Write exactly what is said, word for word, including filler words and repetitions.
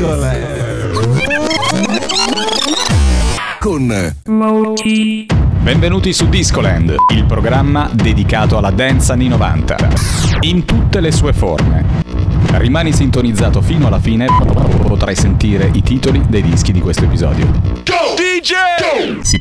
Discoland con Moti. Benvenuti su Discoland, il programma dedicato alla dance anni novanta, in tutte le sue forme. Rimani sintonizzato fino alla fine, potrai sentire i titoli dei dischi di questo episodio. Go! D J! Si